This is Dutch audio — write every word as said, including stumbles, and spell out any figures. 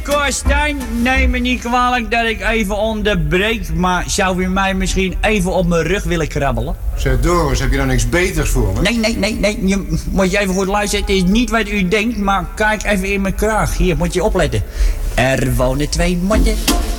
Korstijn, neem me niet kwalijk dat ik even onderbreek, maar zou u mij misschien even op mijn rug willen krabbelen? Zeg Doris, heb je dan niks beters voor me? Nee, nee, nee, nee, je, moet je even goed luisteren. Het is niet wat u denkt, maar kijk even in mijn kraag. Hier, moet je opletten. Er wonen twee motten